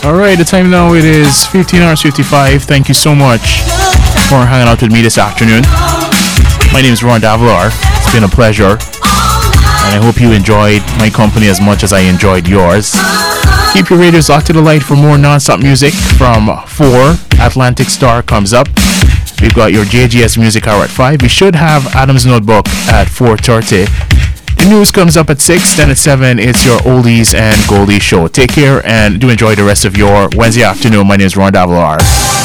Alright, the time now it is 15 hours 55. Thank you so much for hanging out with me this afternoon. My name is Ron Davlar. It's been a pleasure, and I hope you enjoyed my company as much as I enjoyed yours. Keep your radios locked to the light for more non-stop music. From 4, Atlantic Star comes up. We've got your JGS Music Hour at 5. We should have Adam's Notebook at 4:30. The news comes up at 6. Then at 7, it's your Oldies and Goldies show. Take care and do enjoy the rest of your Wednesday afternoon. My name is Ron Davlar.